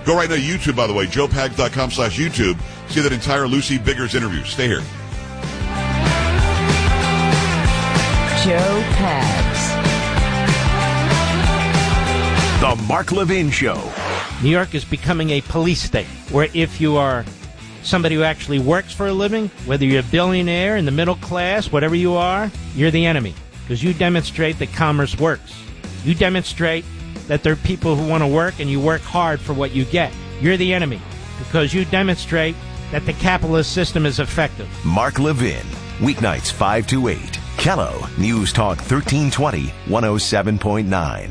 Go right now to YouTube, by the way, joepags.com/YouTube. See that entire Lucy Biggers interview. Stay here. Joe Pags. The Mark Levin Show. New York is becoming a police state, where if you are somebody who actually works for a living, whether you're a billionaire, in the middle class, whatever you are, you're the enemy. Because you demonstrate that commerce works. You demonstrate that there are people who want to work and you work hard for what you get. You're the enemy. Because you demonstrate that the capitalist system is effective. Mark Levin. Weeknights 5 to 8. Kello, News Talk 1320, 107.9.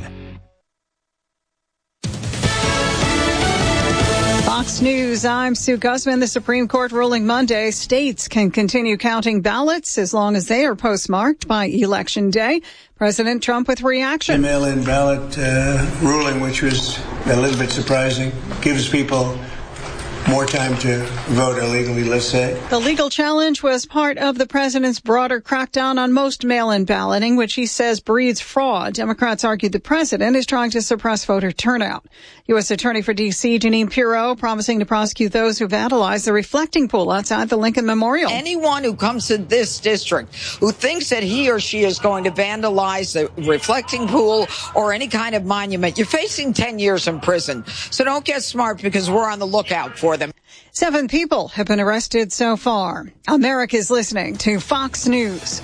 Fox News, I'm Sue Guzman. The Supreme Court ruling Monday, states can continue counting ballots as long as they are postmarked by Election Day. President Trump with reaction. The mail-in ballot ruling, which was a little bit surprising, gives people more time to vote illegally, let's say. The legal challenge was part of the president's broader crackdown on most mail-in balloting, which he says breeds fraud. Democrats argued the president is trying to suppress voter turnout. U.S. Attorney for D.C. Jeanine Pirro promising to prosecute those who vandalized the reflecting pool outside the Lincoln Memorial. Anyone who comes to this district who thinks that he or she is going to vandalize the reflecting pool or any kind of monument, you're facing 10 years in prison. So don't get smart, because we're on the lookout for them. 7 people have been arrested so far. America's listening to Fox News.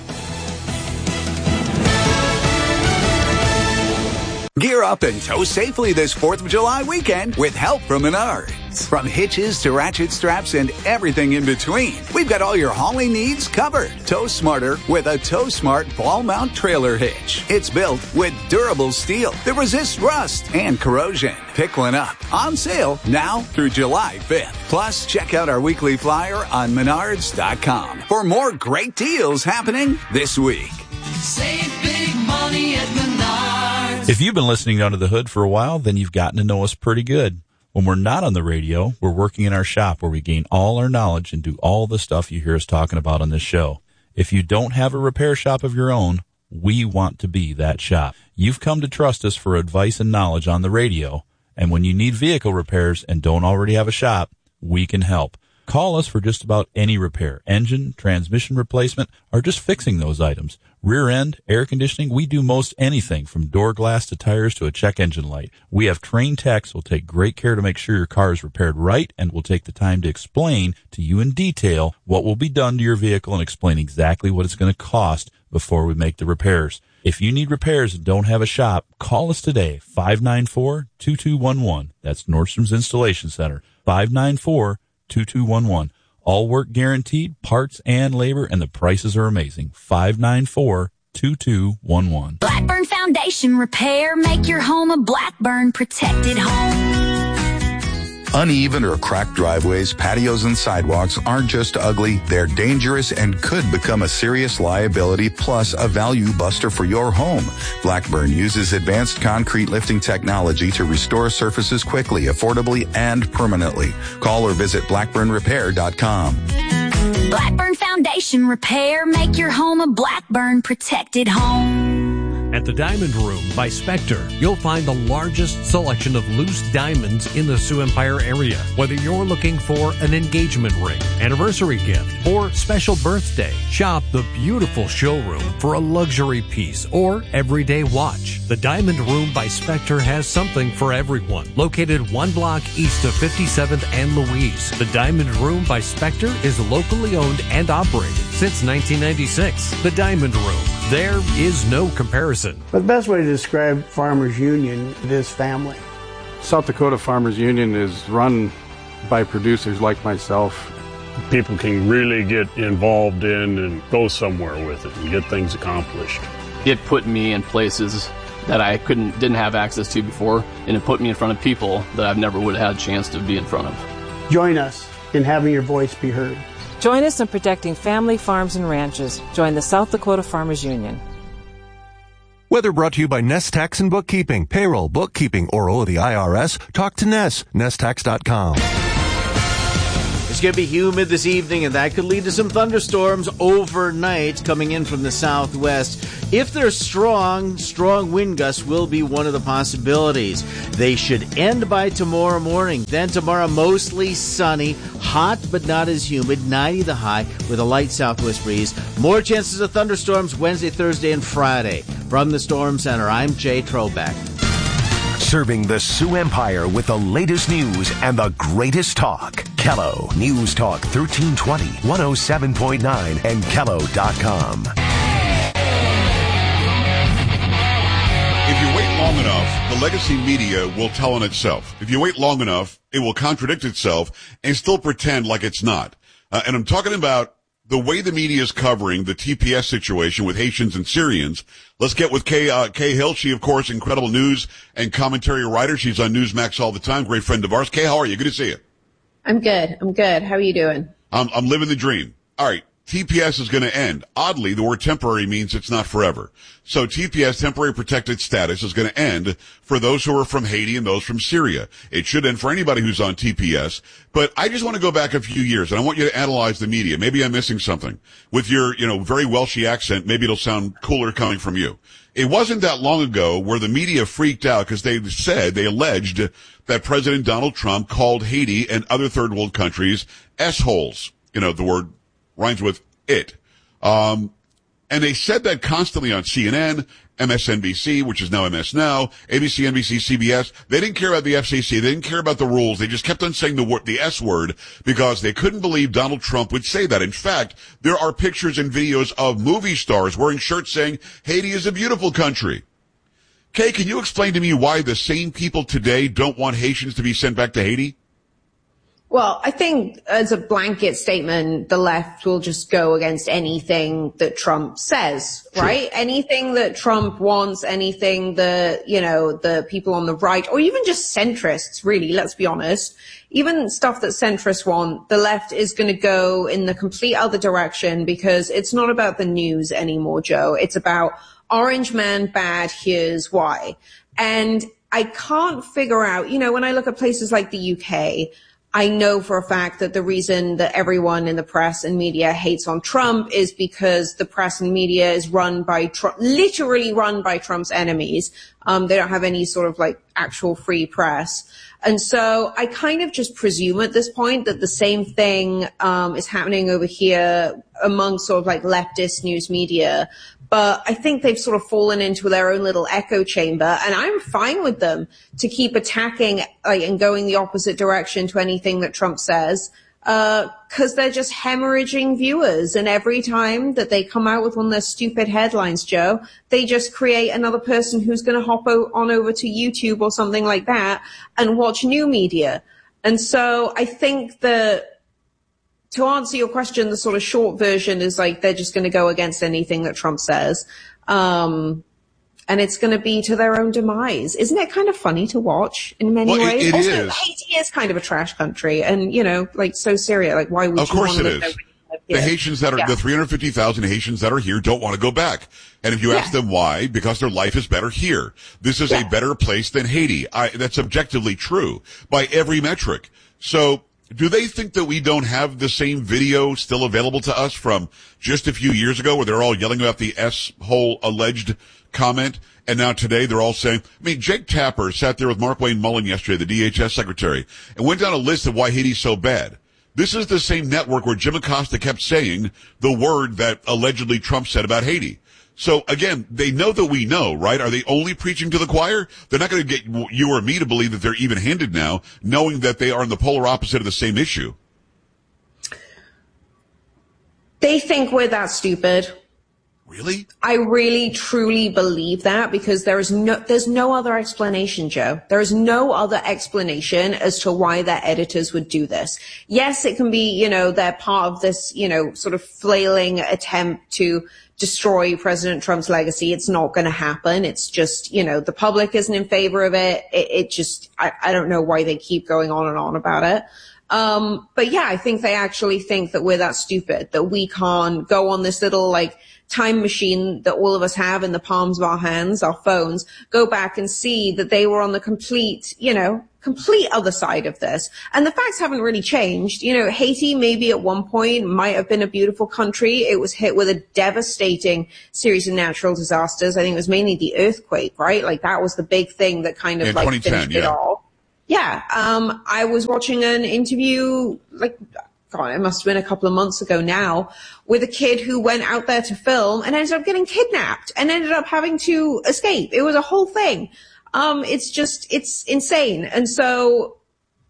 Gear up and tow safely this 4th of July weekend with help from Menards. From hitches to ratchet straps and everything in between, we've got all your hauling needs covered. Tow smarter with a Tow Smart ball mount trailer hitch. It's built with durable steel that resists rust and corrosion. Pick one up. On sale now through July 5th. Plus, check out our weekly flyer on Menards.com for more great deals happening this week. Save big money at Menards. If you've been listening to Under the Hood for a while, then you've gotten to know us pretty good. When we're not on the radio, we're working in our shop where we gain all our knowledge and do all the stuff you hear us talking about on this show. If you don't have a repair shop of your own, we want to be that shop. You've come to trust us for advice and knowledge on the radio, and when you need vehicle repairs and don't already have a shop, we can help. Call us for just about any repair, engine, transmission replacement, or just fixing those items. Rear end, air conditioning, we do most anything from door glass to tires to a check engine light. We have trained techs who will take great care to make sure your car is repaired right, and will take the time to explain to you in detail what will be done to your vehicle and explain exactly what it's going to cost before we make the repairs. If you need repairs and don't have a shop, call us today, 594-2211. That's Nordstrom's Installation Center, 594-2211. All work guaranteed, parts and labor, and the prices are amazing. 594-2211. Blackburn Foundation Repair. Make your home a Blackburn protected home. Uneven or cracked driveways, patios, and sidewalks aren't just ugly, they're dangerous and could become a serious liability plus a value buster for your home. Blackburn uses advanced concrete lifting technology to restore surfaces quickly, affordably, and permanently. Call or visit blackburnrepair.com. Blackburn Foundation Repair. Make your home a Blackburn protected home. At the Diamond Room by Spectre, you'll find the largest selection of loose diamonds in the Sioux Empire area. Whether you're looking for an engagement ring, anniversary gift, or special birthday, shop the beautiful showroom for a luxury piece or everyday watch. The Diamond Room by Spectre has something for everyone. Located 1 block east of 57th and Louise, the Diamond Room by Spectre is locally owned and operated since 1996. The Diamond Room. There is no comparison. But the best way to describe Farmers Union is family. South Dakota Farmers Union is run by producers like myself. People can really get involved in and go somewhere with it and get things accomplished. It put me in places that I didn't have access to before, and it put me in front of people that I've never would have had a chance to be in front of. Join us in having your voice be heard. Join us in protecting family farms and ranches. Join the South Dakota Farmers Union. Weather brought to you by Nest Tax and Bookkeeping. Payroll, bookkeeping, or owe the IRS? Talk to Nest. NestTax.com. It's going to be humid this evening, and that could lead to some thunderstorms overnight coming in from the southwest. If they're strong wind gusts will be one of the possibilities. They should end by tomorrow morning. Then tomorrow, mostly sunny, hot but not as humid, 90 the high, with a light southwest breeze. More chances of thunderstorms Wednesday, Thursday, and Friday. From the Storm Center, I'm Jay Trobeck. Serving the Sioux Empire with the latest news and the greatest talk. Kello News Talk 1320, 107.9, and Kello.com. If you wait long enough, the legacy media will tell on itself. If you wait long enough, it will contradict itself and still pretend like it's not. And I'm talking about the way the media is covering the TPS situation with Haitians and Syrians. Let's get with Kay Hill. She, of course, incredible news and commentary writer. She's on Newsmax all the time. Great friend of ours. Kay, how are you? Good to see you. I'm good. How are you doing? I'm living the dream. All right. TPS is going to end. Oddly, the word temporary means it's not forever. So TPS, temporary protected status, is going to end for those who are from Haiti and those from Syria. It should end for anybody who's on TPS. But I just want to go back a few years, and I want you to analyze the media. Maybe I'm missing something. With your, very Welshy accent, maybe it'll sound cooler coming from you. It wasn't that long ago where the media freaked out because they alleged that President Donald Trump called Haiti and other third world countries S-holes. The word rhymes with it. And they said that constantly on CNN, MSNBC, which is now MS Now, ABC, NBC, CBS. They didn't care about the FCC. They didn't care about the rules. They just kept on saying the S word because they couldn't believe Donald Trump would say that. In fact, there are pictures and videos of movie stars wearing shirts saying Haiti is a beautiful country. Kay, can you explain to me why the same people today don't want Haitians to be sent back to Haiti? Well, I think as a blanket statement, the left will just go against anything that Trump says, right? Sure. Anything that Trump wants, anything that, the people on the right, or even just centrists, really, let's be honest. Even stuff that centrists want, the left is going to go in the complete other direction because it's not about the news anymore, Joe. It's about orange man bad, here's why. And I can't figure out, when I look at places like the UK, I know for a fact that the reason that everyone in the press and media hates on Trump is because the press and media is run by Trump, literally run by Trump's enemies. They don't have any sort of actual free press. And so I kind of just presume at this point that the same thing is happening over here among sort of leftist news media. But I think they've sort of fallen into their own little echo chamber, and I'm fine with them to keep attacking and going the opposite direction to anything that Trump says, because they're just hemorrhaging viewers. And every time that they come out with one of their stupid headlines, Joe, they just create another person who's going to hop on over to YouTube or something like that and watch new media. And so I think that, to answer your question, the sort of short version is they're just going to go against anything that Trump says. And it's going to be to their own demise. Isn't it kind of funny to watch in many ways? It also, is. Haiti is kind of a trash country. And, so Syria, why would of you course want to it live is. there? The Haitians that are, the 350,000 Haitians that are here don't want to go back. And if you ask them why, because their life is better here. This is a better place than Haiti. That's objectively true by every metric. So, do they think that we don't have the same video still available to us from just a few years ago where they're all yelling about the S-hole alleged comment? And now today they're all saying, Jake Tapper sat there with Mark Wayne Mullen yesterday, the DHS secretary, and went down a list of why Haiti's so bad. This is the same network where Jim Acosta kept saying the word that allegedly Trump said about Haiti. So again, they know that we know, right? Are they only preaching to the choir? They're not going to get you or me to believe that they're even-handed now, knowing that they are in the polar opposite of the same issue. They think we're that stupid. Really? I really, truly believe that because there's no other explanation, Joe. There is no other explanation as to why their editors would do this. Yes, it can be, they're part of this, sort of flailing attempt to destroy President Trump's legacy. It's not going to happen. It's just, the public isn't in favor of it. I don't know why they keep going on and on about it. But yeah, I think they actually think that we're that stupid, that we can't go on this little time machine that all of us have in the palms of our hands, our phones, go back and see that they were on the complete complete other side of this. And the facts haven't really changed. You know, Haiti maybe at one point might have been a beautiful country. It was hit with a devastating series of natural disasters. I think it was mainly the earthquake, right? Like that was the big thing that kind of like finished it all. Yeah. I was watching an interview, like, God, it must have been a couple of months ago now, with a kid who went out there to film and ended up getting kidnapped and ended up having to escape. It was a whole thing. It's insane. And so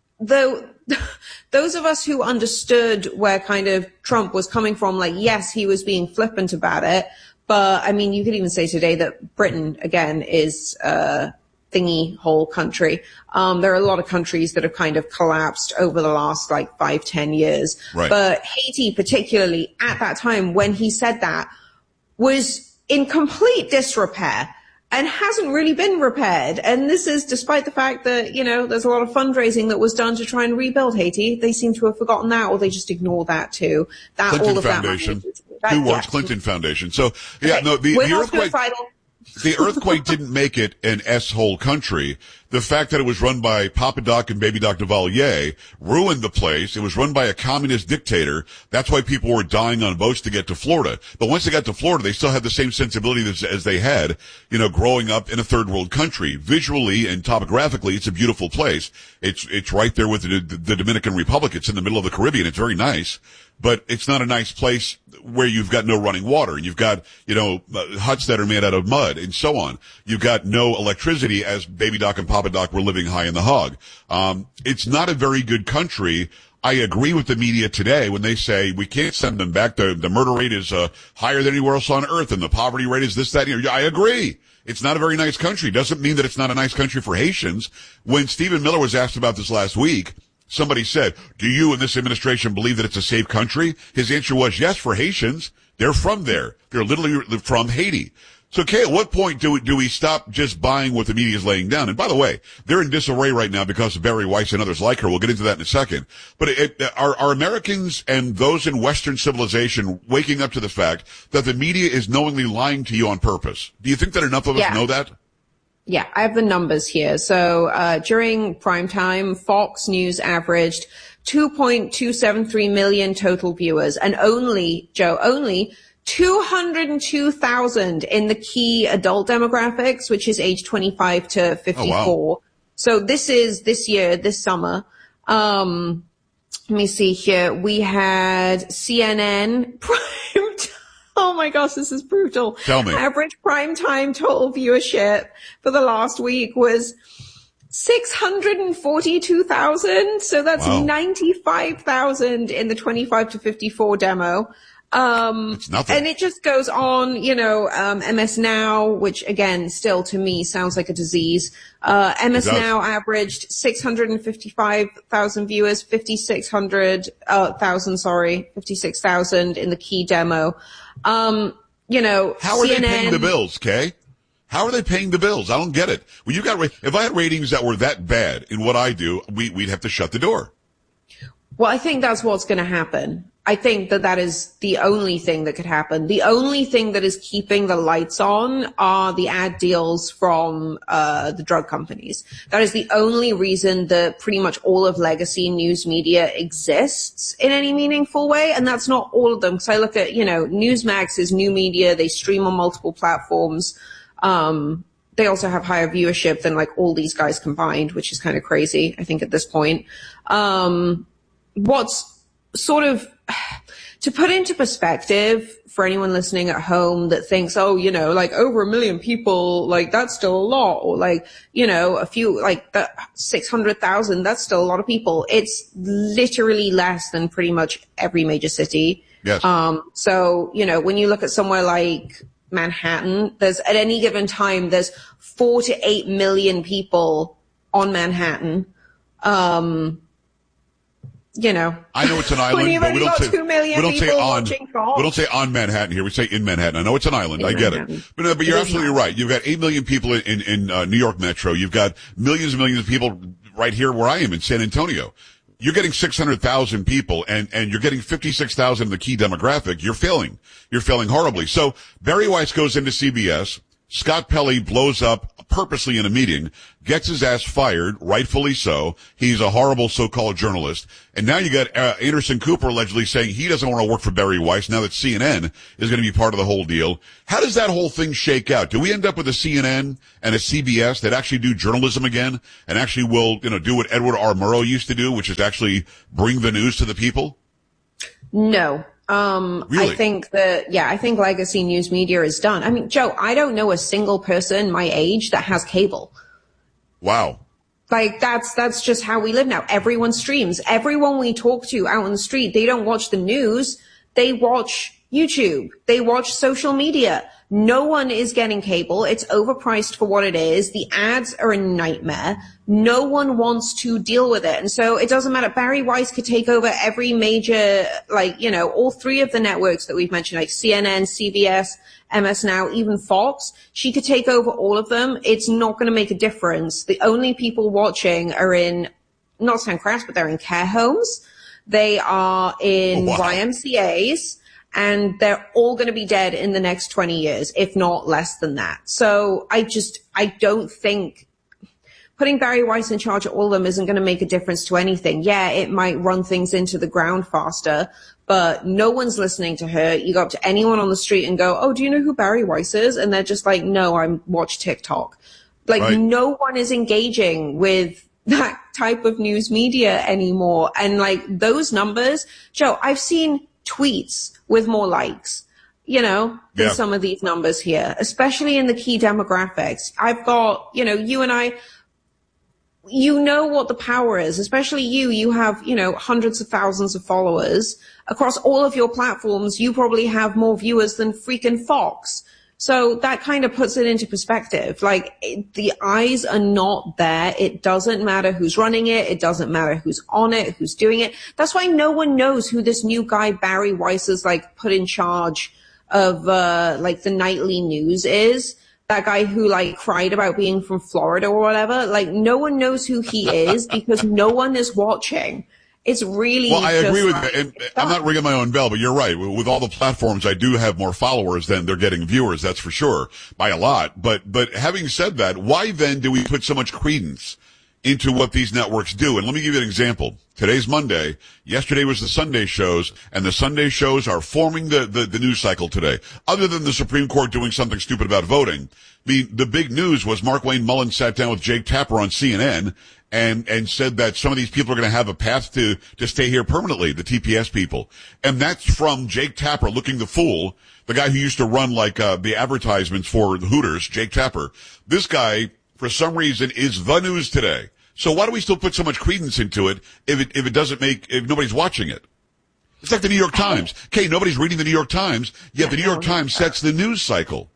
those of us who understood where kind of Trump was coming from, like, yes, he was being flippant about it. But I mean, you could even say today that Britain, again, is thingy whole country. There are a lot of countries that have kind of collapsed over the last like 5-10 years. Right. But Haiti, particularly at that time when he said that, was in complete disrepair and hasn't really been repaired. And this is despite the fact that, you know, there's a lot of fundraising that was done to try and rebuild Haiti. They seem to have forgotten that, or they just ignore that too. That Clinton all of Foundation. That Who works Clinton Foundation. So yeah, no, the earthquake. The earthquake didn't make it an S-hole country. The fact that it was run by Papa Doc and Baby Doc Duvalier ruined the place. It was run by a communist dictator. That's why people were dying on boats to get to Florida. But once they got to Florida, they still had the same sensibility as they had, you know, growing up in a third world country. Visually and topographically, it's a beautiful place. It's right there with the Dominican Republic. It's in the middle of the Caribbean. It's very nice. But it's not a nice place where you've got no running water and you've got, you know, huts that are made out of mud and so on. You've got no electricity as Baby Doc and Papa Doc were living high in the hog. It's not a very good country. I agree with the media today when they say we can't send them back. The murder rate is higher than anywhere else on earth and the poverty rate is this, that. I agree. It's not a very nice country. Doesn't mean that it's not a nice country for Haitians. When Stephen Miller was asked about this last week, somebody said, do you and this administration believe that it's a safe country? His answer was yes for Haitians. They're from there. They're literally from Haiti. So, Kay, at what point do we stop just buying what the media is laying down? And by the way, they're in disarray right now because of Barry Weiss and others like her. We'll get into that in a second. But are Americans and those in Western civilization waking up to the fact that the media is knowingly lying to you on purpose? Do you think that enough of us know that? Yeah, I have the numbers here. So during prime time, Fox News averaged 2.273 million total viewers, and only 202,000 in the key adult demographics, which is age 25 to 54. Oh, wow. So this is this year, this summer. Let me see here. We had CNN prime time. Oh my gosh, this is brutal. Tell me. Average primetime total viewership for the last week was 642,000. So that's 95,000 in the 25 to 54 demo. It's nothing. And it just goes on, you know, MS Now, which again, still to me sounds like a disease. MS Now averaged 655,000 viewers, 56,000 in the key demo. You know, how are CNN, they paying the bills, Kay? How are they paying the bills? I don't get it. Well, if I had ratings that were that bad in what I do, we'd have to shut the door. Well, I think that's what's going to happen. I think that is the only thing that could happen. The only thing that is keeping the lights on are the ad deals from the drug companies. That is the only reason that pretty much all of legacy news media exists in any meaningful way. And that's not all of them. Because I look at, you know, Newsmax is new media. They stream on multiple platforms. They also have higher viewership than like all these guys combined, which is kind of crazy, I think, at this point. What's sort of, to put into perspective for anyone listening at home that thinks, oh, you know, like over 1 million people, like that's still a lot, or like, you know, a few, like 600,000, that's still a lot of people. It's literally less than pretty much every major city. Yes. So, you know, when you look at somewhere like Manhattan, there's at any given time, there's 4 to 8 million people on Manhattan. You know, I know it's an island, but we don't say on Manhattan here. We say in Manhattan. I know it's an island. I get it. But you're absolutely right. You've got 8 million people in New York Metro. You've got millions and millions of people right here where I am in San Antonio. You're getting 600,000 people and you're getting 56,000 in the key demographic. You're failing. You're failing horribly. So Barry Weiss goes into CBS. Scott Pelley blows up purposely in a meeting, gets his ass fired, rightfully so. He's a horrible so-called journalist. And now you got Anderson Cooper allegedly saying he doesn't want to work for Barry Weiss now that CNN is going to be part of the whole deal. How does that whole thing shake out? Do we end up with a CNN and a CBS that actually do journalism again and actually will, do what Edward R. Murrow used to do, which is actually bring the news to the people? No. Really? I think legacy news media is done. I mean, Joe, I don't know a single person my age that has cable. Wow. Like, that's just how we live now. Everyone streams. Everyone we talk to out on the street, they don't watch the news. They watch YouTube. They watch social media. No one is getting cable. It's overpriced for what it is. The ads are a nightmare. No one wants to deal with it. And so it doesn't matter. Barry Weiss could take over every major, all three of the networks that we've mentioned, like CNN, CBS, MS Now, even Fox. She could take over all of them. It's not going to make a difference. The only people watching are in, not to sound crass, but they're in care homes. They are in YMCAs. And they're all going to be dead in the next 20 years, if not less than that. So I don't think putting Barry Weiss in charge of all of them isn't going to make a difference to anything. Yeah, it might run things into the ground faster, but no one's listening to her. You go up to anyone on the street and go, oh, do you know who Barry Weiss is? And they're just like, no, I watch TikTok. No one is engaging with that type of news media anymore. And those numbers, Joe, I've seen tweets with more likes, than some of these numbers here, especially in the key demographics. I've got, you and I, what the power is, especially you have, hundreds of thousands of followers across all of your platforms. You probably have more viewers than freaking Fox. So that kind of puts it into perspective. The eyes are not there. It doesn't matter who's running it. It doesn't matter who's on it, who's doing it. That's why no one knows who this new guy, Barry Weiss, is put in charge of, the nightly news is. That guy who cried about being from Florida or whatever. No one knows who he is because no one is watching. It's really I agree with you. And I'm not ringing my own bell, but you're right. With all the platforms, I do have more followers than they're getting viewers. That's for sure, by a lot. But having said that, why then do we put so much credence into what these networks do? And let me give you an example. Today's Monday. Yesterday was the Sunday shows, and the Sunday shows are forming the news cycle today. Other than the Supreme Court doing something stupid about voting, the big news was Markwayne Mullin sat down with Jake Tapper on CNN and said that some of these people are going to have a path to stay here permanently, the TPS people. And that's from Jake Tapper looking the fool, the guy who used to run the advertisements for the Hooters, Jake Tapper. This guy, for some reason, is the news today. So why do we still put so much credence into it if nobody's watching it? It's like the New York Times. Okay, nobody's reading the New York Times, yet the New York Times sets the news cycle.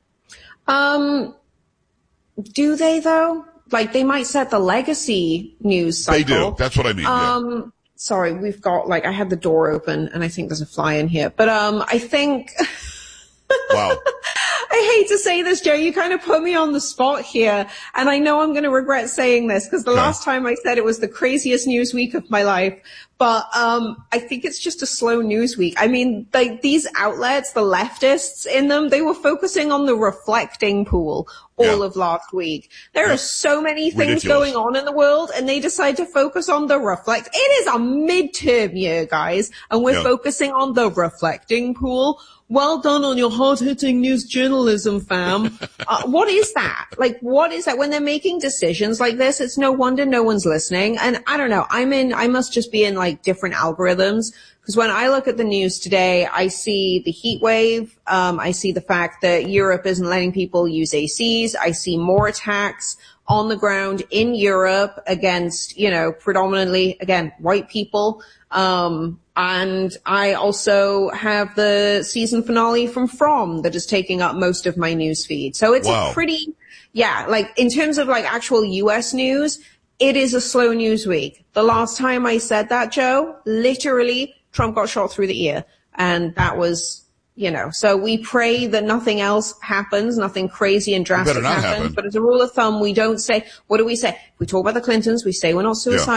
Do they though? They might set the legacy news cycle. They do. That's what I mean. Sorry, we've got I had the door open and I think there's a fly in here. But I think Wow. I hate to say this, Joe. You kind of put me on the spot here. And I know I'm going to regret saying this because the last time I said it was the craziest news week of my life. But I think it's just a slow news week. I mean, these outlets, the leftists in them, they were focusing on the reflecting pool all of last week. There are so many things going on in the world, and they decide to focus on the reflect. It is a midterm year, guys, and we're focusing on the reflecting pool. Well done on your hard-hitting news journalism, fam. What is that? What is that? When they're making decisions like this, it's no wonder no one's listening. And I don't know, I must just be in different algorithms. Because when I look at the news today, I see the heat wave. I see the fact that Europe isn't letting people use ACs. I see more attacks on the ground in Europe against, predominantly, again, white people. And I also have the season finale from that is taking up most of my news feed. So it's a pretty, in terms of actual US news, it is a slow news week. The last time I said that, Joe, literally Trump got shot through the ear. And that was, so we pray that nothing else happens, nothing crazy and drastic happens. But as a rule of thumb, we don't say, what do we say? We talk about the Clintons, we say we're not suicidal.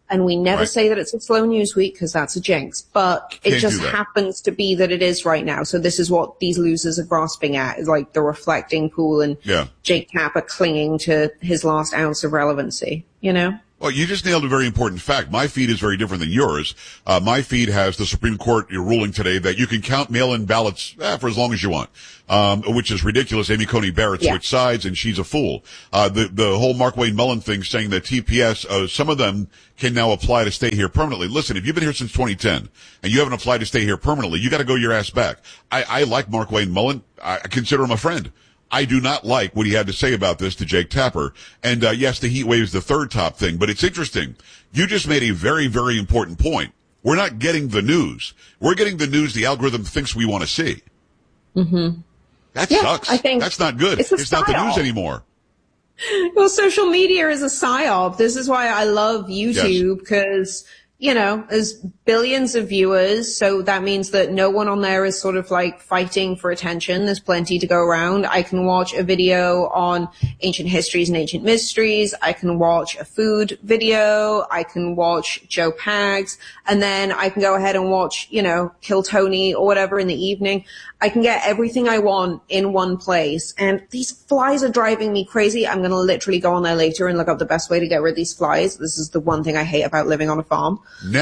And we never Right. say that it's a slow news week because that's a jinx, but it Can't just do that. happens to be that it is right now. So this is what these losers are grasping at, is like the reflecting pool and Yeah. Jake Tapper clinging to his last ounce of relevancy, you know? Well, you just nailed a very important fact. My feed is very different than yours. My feed has the Supreme Court ruling today that you can count mail-in ballots for as long as you want, which is ridiculous. Amy Coney Barrett switched sides, and she's a fool. The whole Mark Wayne Mullen thing saying that TPS, some of them can now apply to stay here permanently. Listen, if you've been here since 2010 and you haven't applied to stay here permanently, you got to go your ass back. I like Mark Wayne Mullen. I consider him a friend. I do not like what he had to say about this to Jake Tapper. And, yes, the heat wave is the third top thing, but it's interesting. You just made a very, very important point. We're not getting the news. We're getting the news the algorithm thinks we want to see. Mm-hmm. That sucks. I think that's not good. it's not the news psyop. anymore. Well, social media is a psyop. This is why I love YouTube, because, you know, there's billions of viewers, so that means that no one on there is sort of like fighting for attention. There's plenty to go around. I can watch a video on ancient histories and ancient mysteries. I can watch a food video. I can watch Joe Pags, and then I can go ahead and watch, you know, Kill Tony or whatever in the evening. I can get everything I want in one place. And these flies are driving me crazy. I'm going to literally go on there later and look up the best way to get rid of these flies. This is the one thing I hate about living on a farm.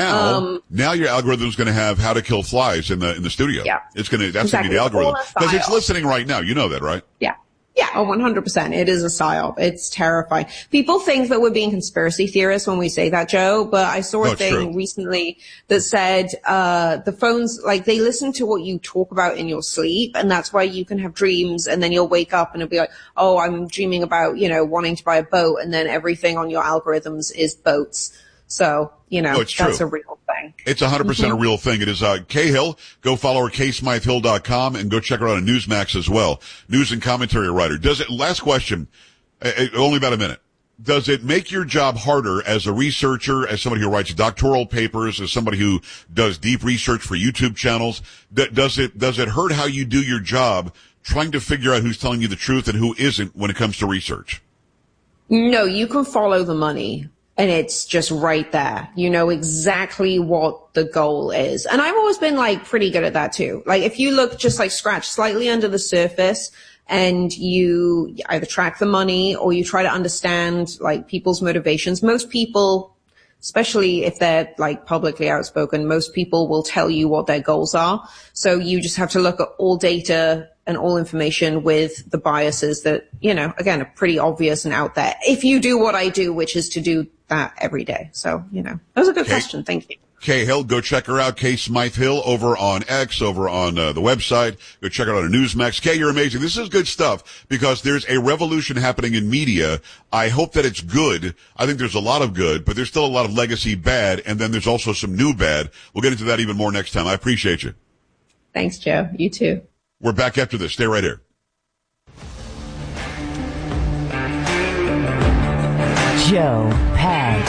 Now your algorithm's going to have how to kill flies in the studio. Yeah. It's going to, that's Exactly. going to be the algorithm. All a Because it's psyop. listening right now. You know that, right? Yeah. Yeah, 100%. It is a psyop. It's terrifying. People think that we're being conspiracy theorists when we say that, Joe, but I saw a thing recently that said, the phones, like, they listen to what you talk about in your sleep, and that's why you can have dreams, and then you'll wake up and it'll be like, oh, I'm dreaming about, you know, wanting to buy a boat, and then everything on your algorithms is boats. So, you know, it's that's true. a real thing. It's 100% a real thing. It is, Kay Hill. Go follow her, KSmytheHill.com, and go check her out on Newsmax as well. News and commentary writer. Last question, only about a minute. Does it make your job harder as a researcher, as somebody who writes doctoral papers, as somebody who does deep research for YouTube channels? Does it hurt how you do your job trying to figure out who's telling you the truth and who isn't when it comes to research? No, you can follow the money. And it's just right there. You know exactly what the goal is. And I've always been like pretty good at that too. Like if you look just like scratch slightly under the surface and you either track the money or you try to understand like people's motivations, most people, especially if they're like publicly outspoken, most people will tell you what their goals are. So you just have to look at all data and all information with the biases that, you know, again, are pretty obvious and out there. If you do what I do, which is to do that every day. So, you know, that was a good question. Thank you. Kay Hill, go check her out. Kay Smythe Hill over on X, over on the website. Go check her out on Newsmax. Kay, you're amazing. This is good stuff because there's a revolution happening in media. I hope that it's good. I think there's a lot of good, but there's still a lot of legacy bad, and then there's also some new bad. We'll get into that even more next time. I appreciate you. Thanks, Joe. You too. We're back after this. Stay right here. Joe Pags.